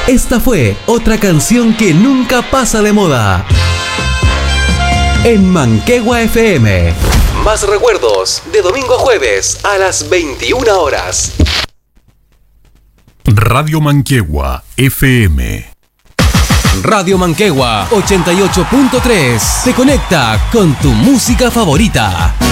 Esta fue otra canción que nunca pasa de moda. En Manquehua FM. Más recuerdos de domingo a jueves a las 21 horas. Radio Manquehua FM. Radio Manquehua 88.3 te conecta con tu música favorita.